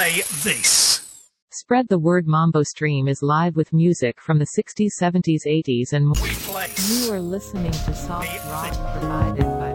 play this. Spread the word. Mambo Stream is live with music from the 60s, 70s, 80s and more. We place. You are listening to soft rock provided by